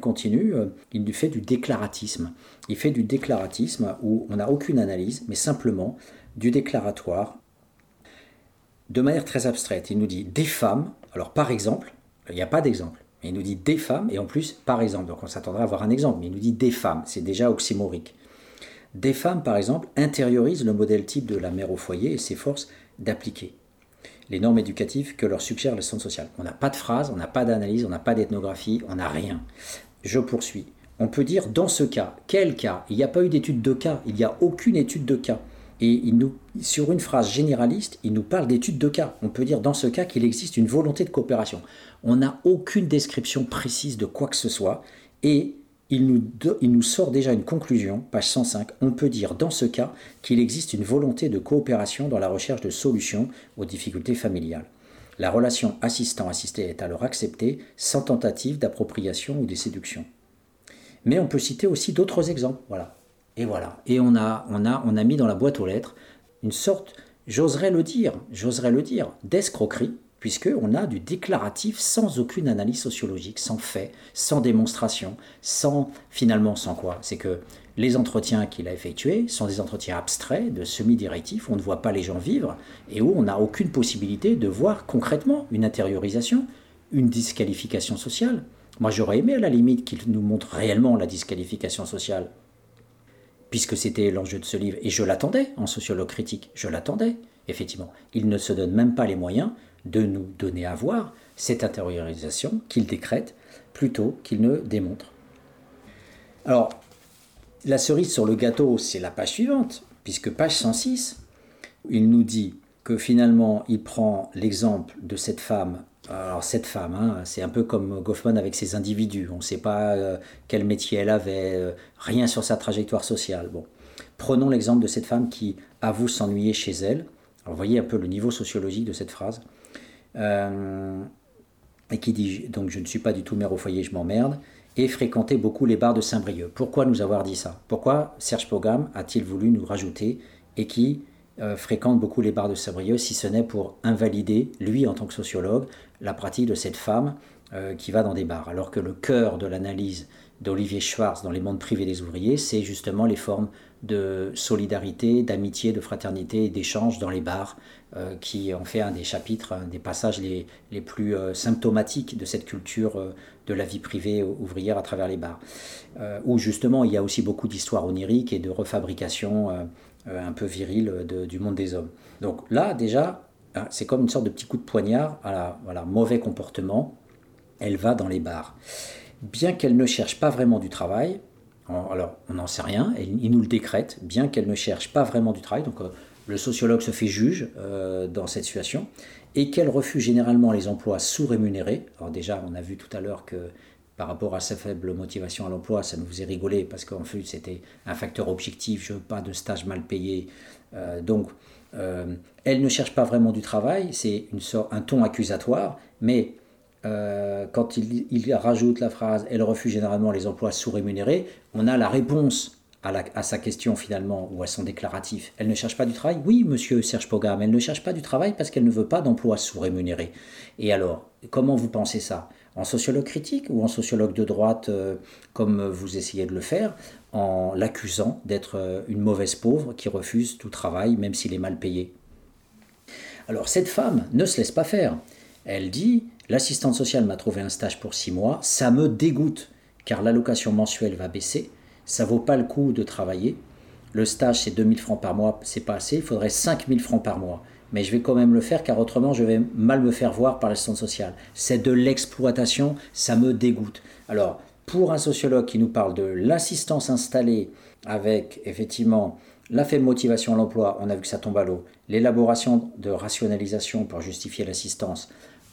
continue, il fait du déclaratisme. Il fait du déclaratisme où on n'a aucune analyse, mais simplement du déclaratoire, de manière très abstraite. Il nous dit des femmes, alors par exemple, il n'y a pas d'exemple, mais il nous dit des femmes, et en plus par exemple, donc on s'attendrait à avoir un exemple, mais il nous dit des femmes, c'est déjà oxymorique. Des femmes, par exemple, intériorisent le modèle type de la mère au foyer et s'efforcent d'appliquer les normes éducatives que leur suggère le centre social. On n'a pas de phrase, on n'a pas d'analyse, on n'a pas d'ethnographie, on n'a rien. Je poursuis. On peut dire dans ce cas, quel cas? Il n'y a pas eu d'étude de cas, il n'y a aucune étude de cas. Et sur une phrase généraliste, il nous parle d'études de cas. On peut dire dans ce cas qu'il existe une volonté de coopération. On n'a aucune description précise de quoi que ce soit. Et il nous sort déjà une conclusion, page 105. On peut dire dans ce cas qu'il existe une volonté de coopération dans la recherche de solutions aux difficultés familiales. La relation assistant-assisté est alors acceptée sans tentative d'appropriation ou de séduction. Mais on peut citer aussi d'autres exemples. Voilà. Et voilà. Et on a mis dans la boîte aux lettres une sorte, j'oserais le dire, d'escroquerie, puisqu'on a du déclaratif sans aucune analyse sociologique, sans fait, sans démonstration, sans quoi? C'est que les entretiens qu'il a effectués sont des entretiens abstraits, de semi-directifs, où on ne voit pas les gens vivre, et où on n'a aucune possibilité de voir concrètement une intériorisation, une disqualification sociale. Moi, j'aurais aimé à la limite qu'il nous montre réellement la disqualification sociale, puisque c'était l'enjeu de ce livre, et je l'attendais en sociologue critique, je l'attendais, effectivement. Il ne se donne même pas les moyens de nous donner à voir cette intériorisation qu'il décrète plutôt qu'il ne démontre. Alors, la cerise sur le gâteau, c'est la page suivante, puisque page 106, il nous dit que finalement, il prend l'exemple de cette femme. Alors cette femme, c'est un peu comme Goffman avec ses individus, on ne sait pas quel métier elle avait, rien sur sa trajectoire sociale. Bon. Prenons l'exemple de cette femme qui avoue s'ennuyer chez elle. Alors, vous voyez un peu le niveau sociologique de cette phrase. Et qui dit donc je ne suis pas du tout mère au foyer, je m'emmerde, et fréquentait beaucoup les bars de Saint-Brieuc. Pourquoi nous avoir dit ça? Pourquoi Serge Pogam a-t-il voulu nous rajouter et qui fréquente beaucoup les bars de Saint-Brieuc, si ce n'est pour invalider, lui en tant que sociologue, la pratique de cette femme qui va dans des bars, alors que le cœur de l'analyse d'Olivier Schwartz dans Les mondes privés des ouvriers, c'est justement les formes de solidarité, d'amitié, de fraternité et d'échange dans les bars, qui en fait un des chapitres, un des passages les plus symptomatiques de cette culture de la vie privée ouvrière à travers les bars, où justement il y a aussi beaucoup d'histoires oniriques et de refabrication un peu virile du monde des hommes. Donc là déjà, c'est comme une sorte de petit coup de poignard à voilà, mauvais comportement, elle va dans les bars. Bien qu'elle ne cherche pas vraiment du travail, alors on n'en sait rien, il nous le décrète, bien qu'elle ne cherche pas vraiment du travail, donc le sociologue se fait juge dans cette situation, et qu'elle refuse généralement les emplois sous-rémunérés. Alors déjà, on a vu tout à l'heure que par rapport à sa faible motivation à l'emploi, ça nous faisait rigoler, parce qu'en fait c'était un facteur objectif, je veux pas de stage mal payé, donc elle ne cherche pas vraiment du travail, c'est un ton accusatoire, mais quand il rajoute la phrase « elle refuse généralement les emplois sous-rémunérés », on a la réponse à sa question finalement, ou à son déclaratif. Elle ne cherche pas du travail? Oui, monsieur Serge Pogam, elle ne cherche pas du travail parce qu'elle ne veut pas d'emploi sous-rémunéré. Et alors, comment vous pensez ça? En sociologue critique ou en sociologue de droite, comme vous essayez de le faire, en l'accusant d'être une mauvaise pauvre qui refuse tout travail, même s'il est mal payé? Alors cette femme ne se laisse pas faire. Elle dit « L'assistante sociale m'a trouvé un stage pour 6 mois, ça me dégoûte, car l'allocation mensuelle va baisser, ça vaut pas le coup de travailler. Le stage, c'est 2000 francs par mois, c'est pas assez, il faudrait 5000 francs par mois. Mais je vais quand même le faire, car autrement, je vais mal me faire voir par l'assistante sociale. C'est de l'exploitation, ça me dégoûte. » Alors, pour un sociologue qui nous parle de l'assistance installée avec, effectivement, la faible motivation à l'emploi, on a vu que ça tombe à l'eau, l'élaboration de rationalisation pour justifier l'assistance,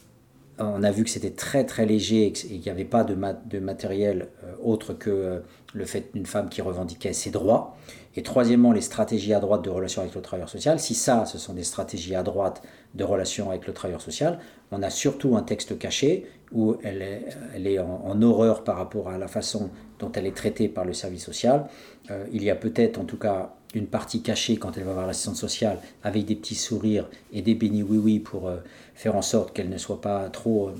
on a vu que c'était très très léger et qu'il n'y avait pas de matériel autre que le fait d'une femme qui revendiquait ses droits. Et troisièmement, les stratégies à droite de relation avec le travailleur social. Si ça, ce sont des stratégies à droite de relation avec le travailleur social, on a surtout un texte caché où elle est en horreur par rapport à la façon dont elle est traitée par le service social. Il y a peut-être en tout cas une partie cachée quand elle va voir l'assistante sociale avec des petits sourires et des bénis oui-oui pour faire en sorte qu'elle ne soit pas trop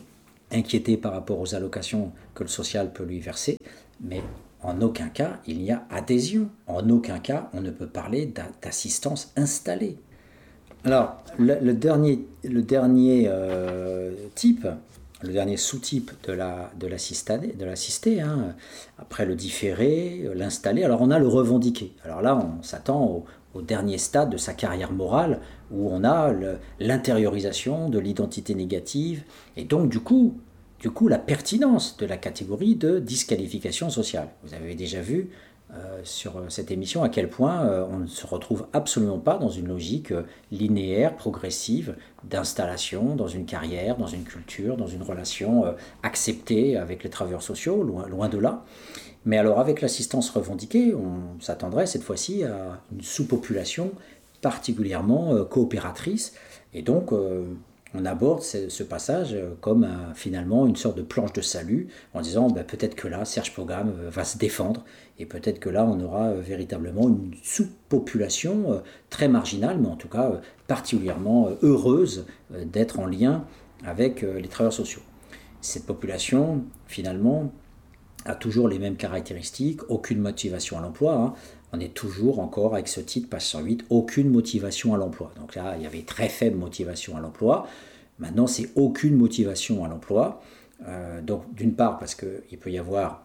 inquiété par rapport aux allocations que le social peut lui verser, mais en aucun cas il n'y a adhésion. En aucun cas on ne peut parler d'assistance installée. Alors, le dernier type, le dernier sous-type de l'assisté, hein, après le différé, l'installé, alors on a le revendiqué. Alors là, on s'attend au dernier stade de sa carrière morale, où on a l'intériorisation de l'identité négative, et donc du coup, la pertinence de la catégorie de disqualification sociale. Vous avez déjà vu sur cette émission à quel point on ne se retrouve absolument pas dans une logique linéaire, progressive, d'installation dans une carrière, dans une culture, dans une relation acceptée avec les travailleurs sociaux, loin de là. Mais alors avec l'assistance revendiquée, on s'attendrait cette fois-ci à une sous-population particulièrement coopératrice, et donc on aborde ce passage comme finalement une sorte de planche de salut, en disant peut-être que là Serge Pogam va se défendre, et peut-être que là on aura véritablement une sous-population très marginale, mais en tout cas particulièrement heureuse d'être en lien avec les travailleurs sociaux. Cette population finalement a toujours les mêmes caractéristiques, aucune motivation à l'emploi, hein. On est toujours encore avec ce titre, page 108, aucune motivation à l'emploi. Donc là, il y avait très faible motivation à l'emploi. Maintenant, c'est aucune motivation à l'emploi. Donc d'une part, parce qu'il peut y avoir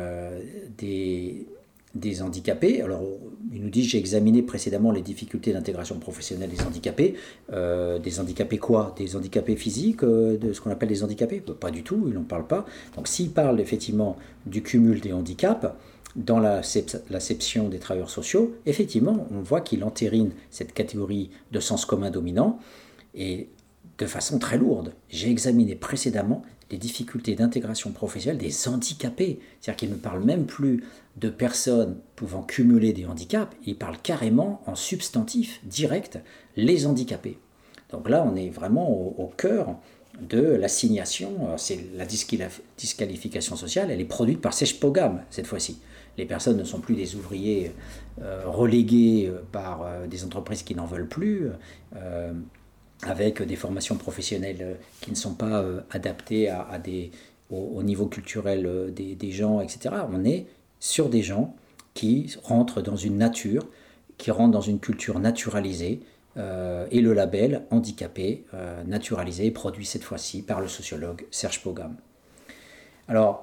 des handicapés. Alors, il nous dit, j'ai examiné précédemment les difficultés d'intégration professionnelle des handicapés. Des handicapés quoi? Des handicapés physiques, de ce qu'on appelle des handicapés? Pas du tout, il n'en parle pas. Donc s'il parle effectivement du cumul des handicaps, dans l'acception des travailleurs sociaux, effectivement, on voit qu'il entérine cette catégorie de sens commun dominant, et de façon très lourde. J'ai examiné précédemment les difficultés d'intégration professionnelle des handicapés. C'est-à-dire qu'il ne parle même plus de personnes pouvant cumuler des handicaps, il parle carrément en substantif direct, les handicapés. Donc là, on est vraiment au cœur de l'assignation. C'est la disqualification sociale, elle est produite par Serge Pogam cette fois-ci. Les personnes ne sont plus des ouvriers relégués par des entreprises qui n'en veulent plus, avec des formations professionnelles qui ne sont pas adaptées au niveau culturel des gens, etc. On est sur des gens qui rentrent dans une nature, qui rentrent dans une culture naturalisée, et le label handicapé naturalisé est produit cette fois-ci par le sociologue Serge Pogam. Alors,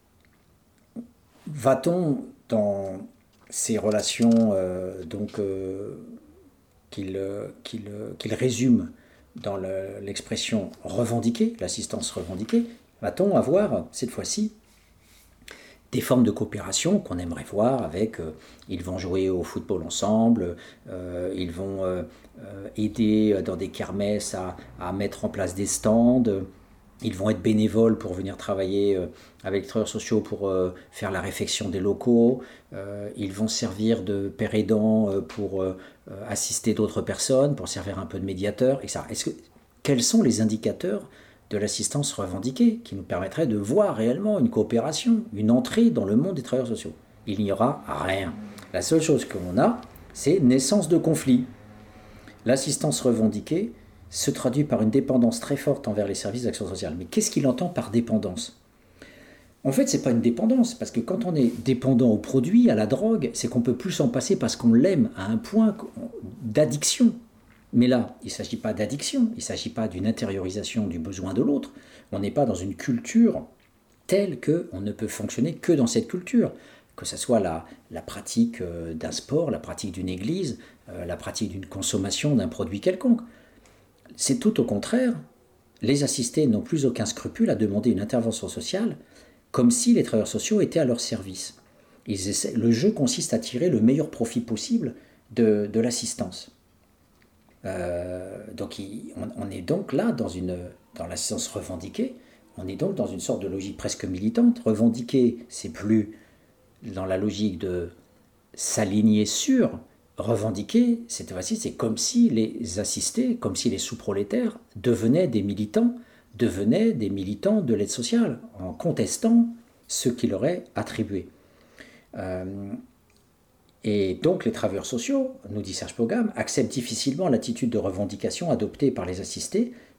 va-t-on dans ces relations qu'il résume dans l'expression revendiquée, l'assistance revendiquée, va-t-on avoir cette fois-ci des formes de coopération qu'on aimerait voir avec ils vont jouer au football ensemble, ils vont aider dans des kermesses à mettre en place des stands, ils vont être bénévoles pour venir travailler avec les travailleurs sociaux pour faire la réfection des locaux, ils vont servir de père aidant pour assister d'autres personnes, pour servir un peu de médiateur, etc. Quels sont les indicateurs de l'assistance revendiquée qui nous permettrait de voir réellement une coopération, une entrée dans le monde des travailleurs sociaux? Il n'y aura rien. La seule chose que l'on a, c'est naissance de conflits. L'assistance revendiquée se traduit par une dépendance très forte envers les services d'action sociale. Mais qu'est-ce qu'il entend par dépendance? En fait, ce n'est pas une dépendance, parce que quand on est dépendant au produit, à la drogue, c'est qu'on ne peut plus s'en passer parce qu'on l'aime à un point d'addiction. Mais là, il ne s'agit pas d'addiction, il ne s'agit pas d'une intériorisation du besoin de l'autre. On n'est pas dans une culture telle qu'on ne peut fonctionner que dans cette culture, que ce soit la pratique d'un sport, la pratique d'une église, la pratique d'une consommation d'un produit quelconque. C'est tout au contraire. Les assistés n'ont plus aucun scrupule à demander une intervention sociale, comme si les travailleurs sociaux étaient à leur service. Le jeu consiste à tirer le meilleur profit possible de l'assistance. Donc on est donc là dans l'assistance revendiquée, on est donc dans une sorte de logique presque militante. Revendiquer, c'est plus dans la logique de s'aligner sur. Revendiquer, cette fois-ci, c'est comme si les assistés, comme si les sous-prolétaires devenaient des militants de l'aide sociale, en contestant ce qui leur est attribué. Et donc les travailleurs sociaux, nous dit Serge Pogam, acceptent difficilement l'attitude de revendication adoptée par les assistés,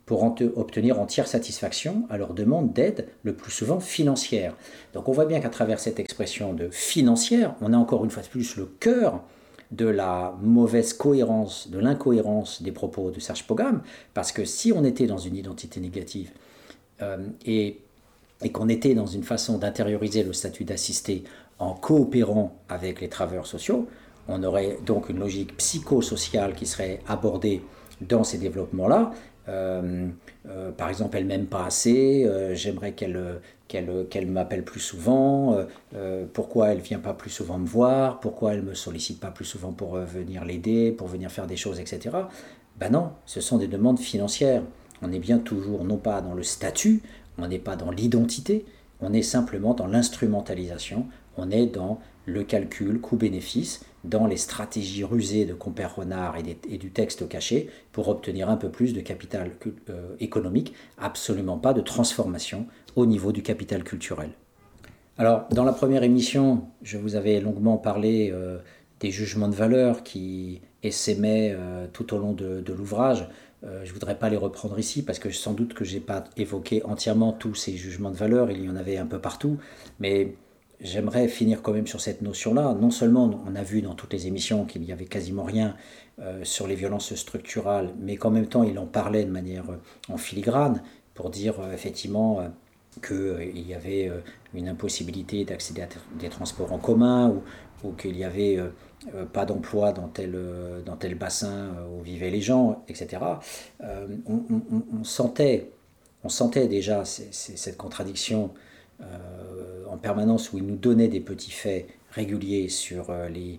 pour obtenir entière satisfaction à leur demande d'aide, le plus souvent financière. Donc on voit bien qu'à travers cette expression de financière, on a encore une fois de plus le cœur de la mauvaise cohérence, de l'incohérence des propos de Serge Pogam, parce que si on était dans une identité négative et qu'on était dans une façon d'intérioriser le statut d'assisté en coopérant avec les travailleurs sociaux, on aurait donc une logique psychosociale qui serait abordée dans ces développements-là. Par exemple, elle m'aime pas assez, j'aimerais qu'elle m'appelle plus souvent, pourquoi elle vient pas plus souvent me voir, pourquoi elle me sollicite pas plus souvent pour venir l'aider, pour venir faire des choses, etc. Ben non, ce sont des demandes financières. On est bien toujours non pas dans le statut, on n'est pas dans l'identité, on est simplement dans l'instrumentalisation, on est dans le calcul coût-bénéfice, dans les stratégies rusées de compère renard et du texte caché pour obtenir un peu plus de capital économique, absolument pas de transformation au niveau du capital culturel. Alors, dans la première émission, je vous avais longuement parlé des jugements de valeur qui essaimaient tout au long de l'ouvrage. Je ne voudrais pas les reprendre ici parce que sans doute que je n'ai pas évoqué entièrement tous ces jugements de valeur, il y en avait un peu partout, mais j'aimerais finir quand même sur cette notion-là. Non seulement on a vu dans toutes les émissions qu'il n'y avait quasiment rien sur les violences structurales, mais qu'en même temps il en parlait de manière en filigrane pour dire effectivement qu'il y avait une impossibilité d'accéder à des transports en commun ou qu'il n'y avait pas d'emploi dans tel bassin où vivaient les gens, etc. On sentait déjà cette contradiction en permanence où il nous donnait des petits faits réguliers sur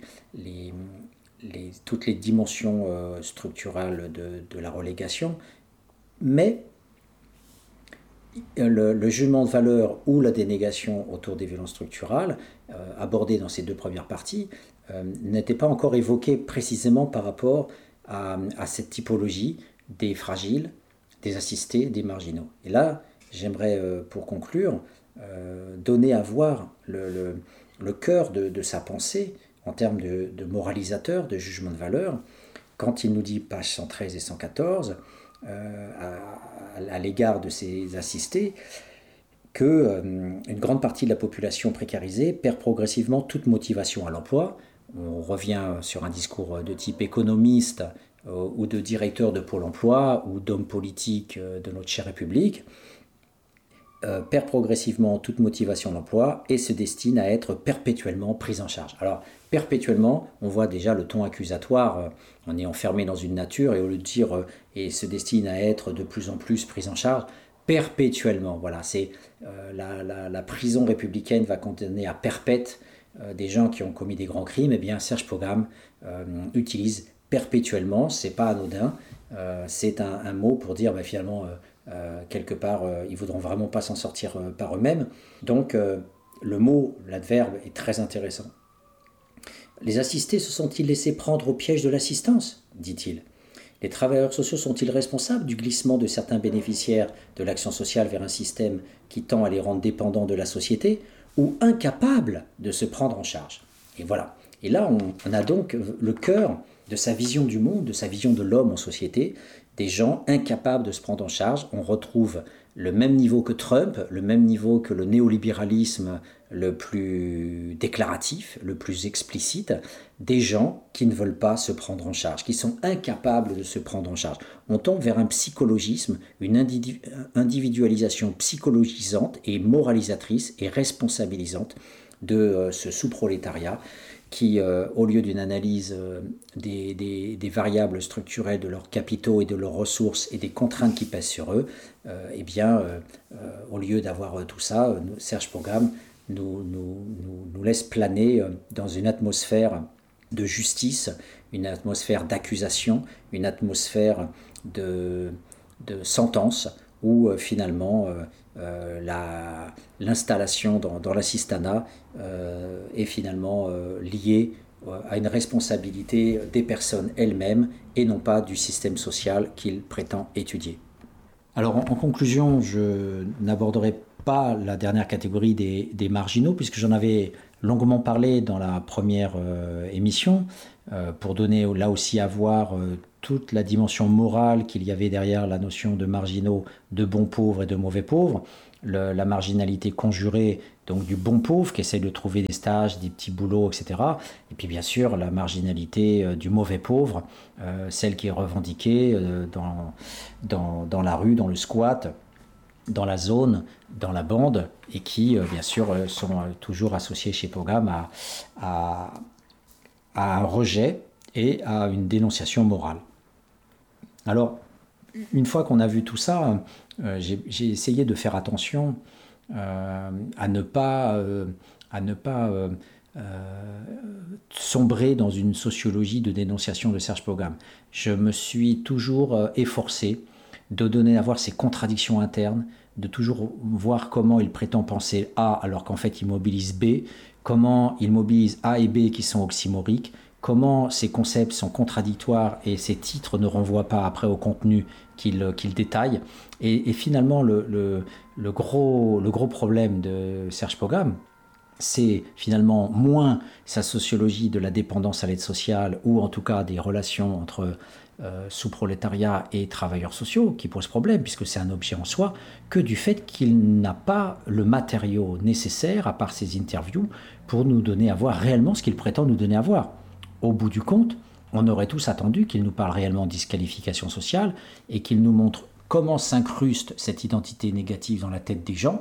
toutes les dimensions structurales de la relégation, mais le jugement de valeur ou la dénégation autour des violences structurales, abordées dans ces deux premières parties, n'était pas encore évoqué précisément par rapport à cette typologie des fragiles, des assistés, des marginaux. Et là, j'aimerais, pour conclure, donner à voir le cœur de sa pensée en termes de moralisateur, de jugement de valeur, quand il nous dit, pages 113 et 114, à l'égard de ces assistés, qu'une grande partie de la population précarisée perd progressivement toute motivation à l'emploi. On revient sur un discours de type économiste ou de directeur de Pôle emploi ou d'homme politique de notre chère République, perd progressivement toute motivation à l'emploi et se destine à être perpétuellement prise en charge. Alors, perpétuellement, on voit déjà le ton accusatoire, on est enfermé dans une nature et au lieu de dire et se destine à être de plus en plus prise en charge, perpétuellement, voilà, c'est la prison républicaine va condamner à perpète des gens qui ont commis des grands crimes, et bien Serge Pogam utilise perpétuellement, c'est pas anodin, c'est un mot pour dire finalement quelque part ils voudront vraiment pas s'en sortir par eux-mêmes. Donc le mot, l'adverbe est très intéressant. Les assistés se sont-ils laissés prendre au piège de l'assistance, dit-il. Les travailleurs sociaux sont-ils responsables du glissement de certains bénéficiaires de l'action sociale vers un système qui tend à les rendre dépendants de la société ou incapables de se prendre en charge? Et voilà. Et là, on a donc le cœur de sa vision du monde, de sa vision de l'homme en société, des gens incapables de se prendre en charge. On retrouve le même niveau que Trump, le même niveau que le néolibéralisme le plus déclaratif, le plus explicite, des gens qui ne veulent pas se prendre en charge, qui sont incapables de se prendre en charge. On tombe vers un psychologisme, une individualisation psychologisante et moralisatrice et responsabilisante de ce sous-prolétariat qui, au lieu d'une analyse des variables structurelles de leurs capitaux et de leurs ressources et des contraintes qui pèsent sur eux, au lieu d'avoir tout ça, Serge Pogam nous laisse planer dans une atmosphère de justice, une atmosphère d'accusation, une atmosphère de sentence, où finalement l'installation dans l'assistanat est finalement liée à une responsabilité des personnes elles-mêmes et non pas du système social qu'il prétend étudier. Alors en conclusion, je n'aborderai pas la dernière catégorie des marginaux, puisque j'en avais longuement parlé dans la première émission, pour donner là aussi à voir toute la dimension morale qu'il y avait derrière la notion de marginaux, de bons pauvres et de mauvais pauvres, la marginalité conjurée donc du bon pauvre qui essaie de trouver des stages, des petits boulots, etc. Et puis bien sûr la marginalité du mauvais pauvre, celle qui est revendiquée dans la rue, dans le squat, dans la zone, dans la bande, et qui bien sûr sont toujours associés chez Pogam à un rejet et à une dénonciation morale. Alors, une fois qu'on a vu tout ça, j'ai essayé de faire attention à ne pas sombrer dans une sociologie de dénonciation de Serge Pogam. Je me suis toujours efforcé de donner à voir ces contradictions internes, de toujours voir comment il prétend penser A alors qu'en fait il mobilise B, comment il mobilise A et B qui sont oxymoriques, comment ces concepts sont contradictoires et ces titres ne renvoient pas après au contenu qu'il détaille. Et finalement, le gros problème de Serge Pogam, c'est finalement moins sa sociologie de la dépendance à l'aide sociale ou en tout cas des relations entre sous-prolétariat et travailleurs sociaux qui pose problème puisque c'est un objet en soi, que du fait qu'il n'a pas le matériau nécessaire, à part ses interviews, pour nous donner à voir réellement ce qu'il prétend nous donner à voir. Au bout du compte, on aurait tous attendu qu'il nous parle réellement de disqualification sociale et qu'il nous montre comment s'incruste cette identité négative dans la tête des gens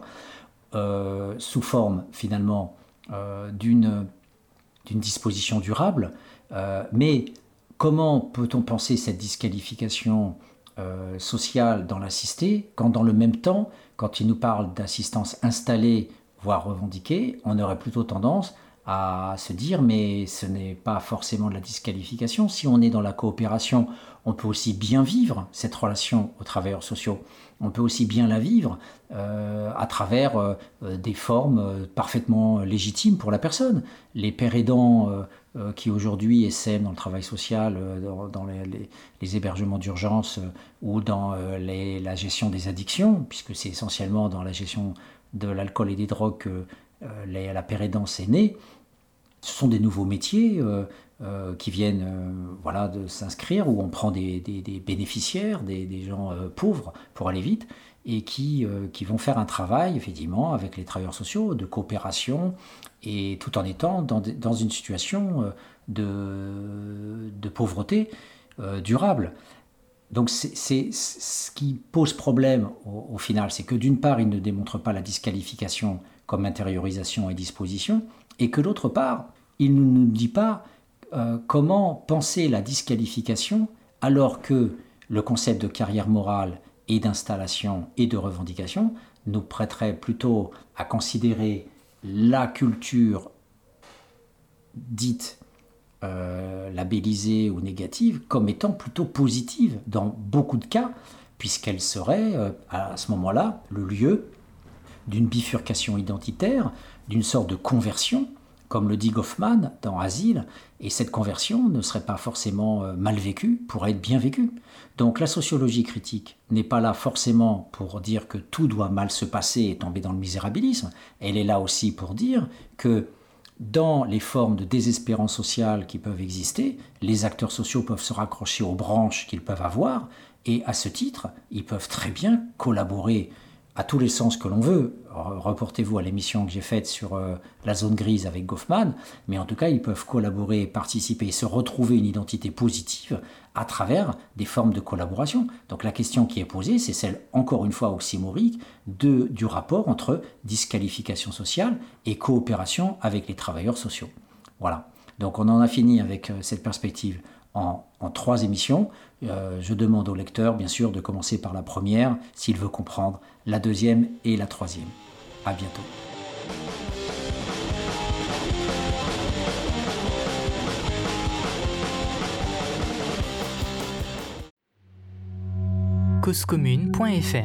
sous forme finalement d'une disposition durable. Mais comment peut-on penser cette disqualification sociale dans l'assisté quand dans le même temps, quand il nous parle d'assistance installée, voire revendiquée, on aurait plutôt tendance à se dire mais ce n'est pas forcément de la disqualification. Si on est dans la coopération, on peut aussi bien vivre cette relation aux travailleurs sociaux. On peut aussi bien la vivre à travers des formes parfaitement légitimes pour la personne. Les pères aidants qui aujourd'hui essaiment dans le travail social, dans les hébergements d'urgence ou dans la gestion des addictions, puisque c'est essentiellement dans la gestion de l'alcool et des drogues que la pérédance est née. Ce sont des nouveaux métiers qui viennent de s'inscrire, où on prend des bénéficiaires, des gens pauvres pour aller vite, et qui vont faire un travail effectivement avec les travailleurs sociaux de coopération, et tout en étant dans une situation de pauvreté durable. Donc c'est ce qui pose problème au final, c'est que d'une part il ne démontre pas la disqualification comme intériorisation et disposition, et que d'autre part il ne nous dit pas comment penser la disqualification alors que le concept de carrière morale et d'installation et de revendication nous prêterait plutôt à considérer la culture dite labellisée ou négative comme étant plutôt positive dans beaucoup de cas, puisqu'elle serait à ce moment-là le lieu d'une bifurcation identitaire, d'une sorte de conversion, comme le dit Goffman dans Asile, et cette conversion ne serait pas forcément mal vécue, pourrait être bien vécue. Donc la sociologie critique n'est pas là forcément pour dire que tout doit mal se passer et tomber dans le misérabilisme, elle est là aussi pour dire que dans les formes de désespérance sociale qui peuvent exister, les acteurs sociaux peuvent se raccrocher aux branches qu'ils peuvent avoir, et à ce titre, ils peuvent très bien collaborer à tous les sens que l'on veut. Reportez-vous à l'émission que j'ai faite sur la zone grise avec Goffman, mais en tout cas, ils peuvent collaborer, participer et se retrouver une identité positive à travers des formes de collaboration. Donc la question qui est posée, c'est celle, encore une fois oxymorique, du rapport entre disqualification sociale et coopération avec les travailleurs sociaux. Voilà. Donc on en a fini avec cette perspective en 3 émissions. Je demande au lecteur, bien sûr, de commencer par la première, s'il veut comprendre la deuxième et la troisième. À bientôt. causecommune.fm